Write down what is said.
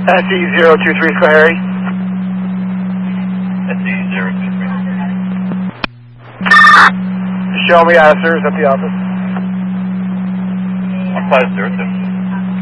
SE023 Sky Harry. SE023. Show me, sir, is at the office. 1502.